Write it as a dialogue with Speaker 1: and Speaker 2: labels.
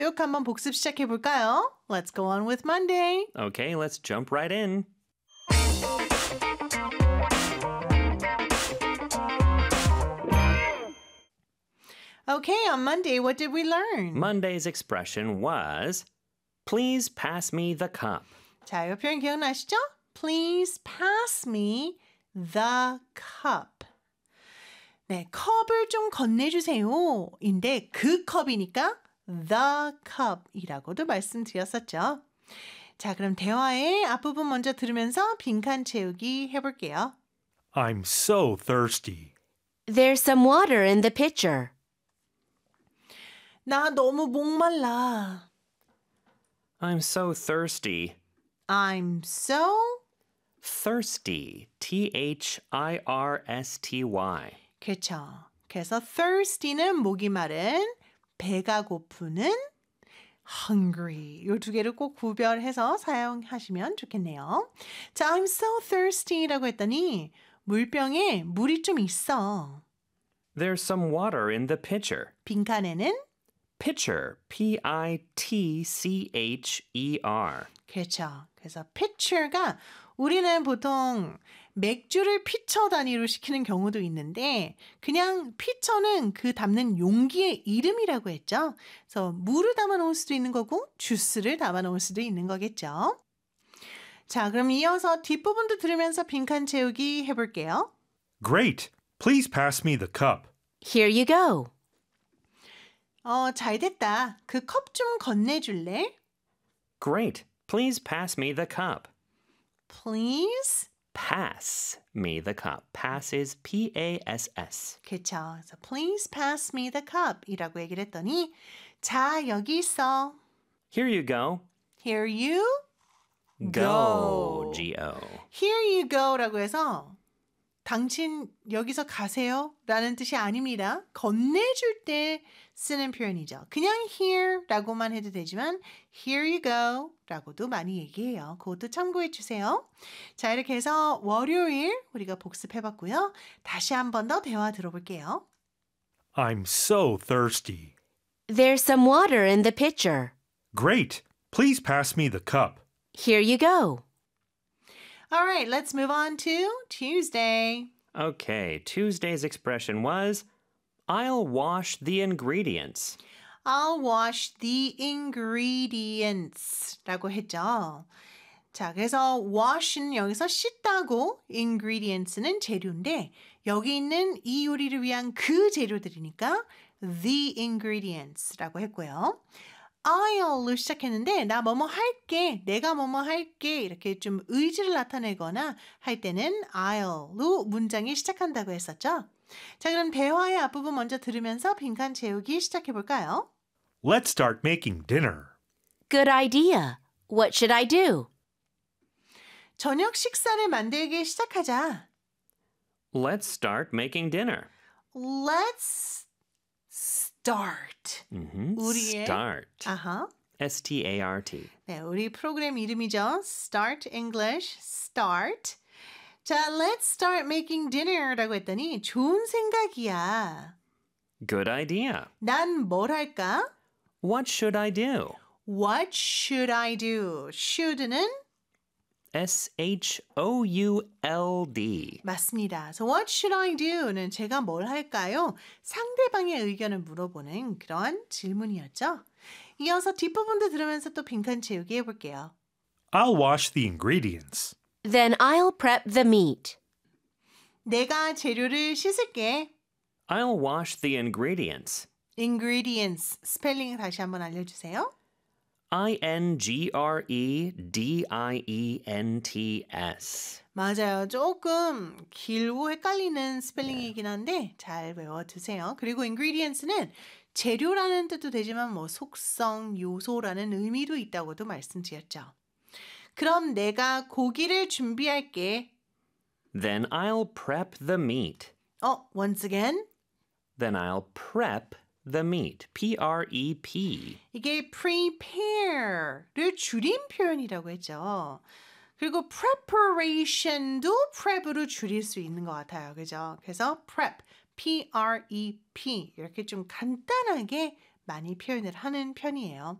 Speaker 1: 쭉 한번 복습 시작해 볼까요? Let's go on with Monday.
Speaker 2: Okay, let's jump right in.
Speaker 1: Okay, on Monday, what did we learn?
Speaker 2: Monday's expression was, please pass me the cup.
Speaker 1: 자, 이 표현 기억나시죠? Please pass me the cup. 네, 컵을 좀 건네주세요. 인데 그 컵이니까 the cup이라고도 말씀드렸었죠. 자, 그럼 대화의 앞부분 먼저 들으면서 빈칸 채우기 해볼게요.
Speaker 3: I'm so thirsty.
Speaker 4: There's some water in the pitcher.
Speaker 1: 나 너무 목말라.
Speaker 2: I'm so thirsty.
Speaker 1: I'm so
Speaker 2: Thirsty. Thirsty.
Speaker 1: 그렇죠. 그래서 thirsty는 목이 마른, 배가 고프는 hungry. 이 두 개를 꼭 구별해서 사용하시면 좋겠네요. 자, I'm so thirsty라고 했더니 물병에 물이 좀 있어.
Speaker 2: There's some water in the pitcher.
Speaker 1: 빈칸에는
Speaker 2: Pitcher. Pitcher.
Speaker 1: 그렇죠. 그래서 pitcher가 우리는 보통 맥주를 피처 단위로 시키는 경우도 있는데 그냥 피처는 그 담는 용기의 이름이라고 했죠. 그래서 물을 담아 놓을 수도 있는 거고 주스를 담아 놓을 수도 있는 거겠죠. 자, 그럼 이어서 뒷부분도 들으면서 빈칸 채우기 해볼게요.
Speaker 3: Great. Please pass me the cup.
Speaker 4: Here you go.
Speaker 1: 잘 됐다. 그 컵 좀 건네줄래?
Speaker 2: Great. Please pass me the cup.
Speaker 1: Please?
Speaker 2: Pass me the cup. Pass is P-A-S-S.
Speaker 1: 그쵸. 그래서 please pass me the cup 이라고 얘기를 했더니 자, 여기 있어.
Speaker 2: Here you go.
Speaker 1: Here you
Speaker 2: Go. G-O.
Speaker 1: Here you go라고 해서 당신 여기서 가세요 라는 뜻이 아닙니다. 건네줄 때 쓰는 표현이죠. 그냥 here 라고만 해도 되지만 here you go 라고도 많이 얘기해요. 그것도 참고해 주세요. 자, 이렇게 해서 월요일 우리가 복습해봤고요. 다시 한 번 더 대화 들어볼게요.
Speaker 3: I'm so thirsty.
Speaker 4: There's some water in the pitcher.
Speaker 3: Great. Please pass me the cup.
Speaker 4: Here you go.
Speaker 1: All right, let's move on to Tuesday.
Speaker 2: Okay, Tuesday's expression was, I'll wash the ingredients.
Speaker 1: I'll wash the ingredients 라고 했죠. 자, 그래서 wash는 여기서 씻다고 ingredients는 재료인데 여기 있는 이 요리를 위한 그 재료들이니까 the ingredients라고 했고요. I'll로 시작했는데 나 뭐뭐 할게, 내가 뭐뭐 할게 이렇게 좀 의지를 나타내거나 할 때는 I'll로 문장이 시작한다고 했었죠. 자, 그럼 대화의 앞부분 먼저 들으면서 빈칸 채우기 시작해 볼까요?
Speaker 3: Let's start making dinner.
Speaker 4: Good idea. What should I do?
Speaker 1: 저녁 식사를 만들기 시작하자.
Speaker 2: Let's start making dinner.
Speaker 1: Let's start. 우리의
Speaker 2: Start.
Speaker 1: 아하.
Speaker 2: S-T-A-R-T.
Speaker 1: 네, 우리 프로그램 이름이죠. Start English. Start. 자, let's start making dinner라고 했더니 좋은 생각이야.
Speaker 2: Good idea.
Speaker 1: 난 뭘 할까?
Speaker 2: What should I do?
Speaker 1: What should I do? should는
Speaker 2: S-H-O-U-L-D.
Speaker 1: 맞습니다. So what should I do는 제가 뭘 할까요? 상대방의 의견을 물어보는 그런 질문이었죠. 이어서 뒷부분도 들으면서 또 빈칸 채우기 해볼게요.
Speaker 3: I'll wash the ingredients.
Speaker 4: Then I'll prep the meat.
Speaker 1: 내가 재료를 씻을게.
Speaker 2: I'll wash the ingredients.
Speaker 1: ingredients 스펠링 다시 한번 알려주세요.
Speaker 2: I-N-G-R-E-D-I-E-N-T-S.
Speaker 1: 맞아요. 조금 길고 헷갈리는 스펠링이긴 한데 잘 외워두세요. 그리고 ingredients는 재료라는 뜻도 되지만 뭐 속성, 요소라는 의미도 있다고도 말씀드렸죠. 그럼 내가 고기를 준비할게.
Speaker 2: Then I'll prep the meat.
Speaker 1: Once again.
Speaker 2: Then I'll prep the meat. P-R-E-P.
Speaker 1: 이게 prepare를 줄인 표현이라고 했죠. 그리고 preparation도 prep으로 줄일 수 있는 것 같아요. 그죠? 그래서 prep, P-R-E-P 이렇게 좀 간단하게 많이 표현을 하는 편이에요.